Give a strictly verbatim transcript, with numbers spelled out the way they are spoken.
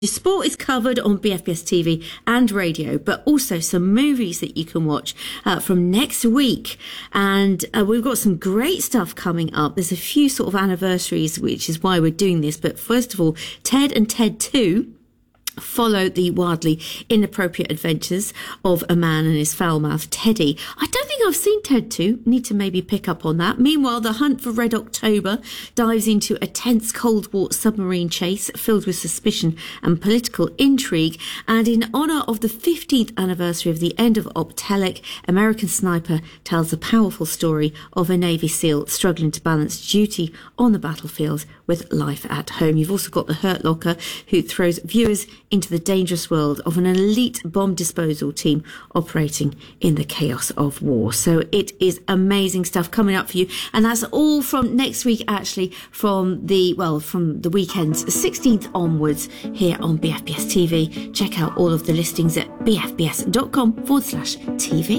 Sport is covered on B F B S T V and radio, but also some movies that you can watch uh, from next week. And uh, we've got some great stuff coming up. There's a few sort of anniversaries, which is why we're doing this. But first of all, Ted and Ted two follow the wildly inappropriate adventures of a man and his foul-mouthed Teddy. I don't think I've seen Ted two. Need to maybe pick up on that. Meanwhile, the hunt for Red October dives into a tense Cold War submarine chase filled with suspicion and political intrigue. And in honour of the fifteenth anniversary of the end of Optelec, American Sniper tells a powerful story of a Navy SEAL struggling to balance duty on the battlefield with life at home. You've also got The Hurt Locker, who throws viewers into the dangerous world of an elite bomb disposal team operating in the chaos of war. So it is amazing stuff coming up for you. And that's all from next week, actually, from the, well, from the weekends, sixteenth onwards here on B F B S T V. Check out all of the listings at bfbs.com forward slash TV.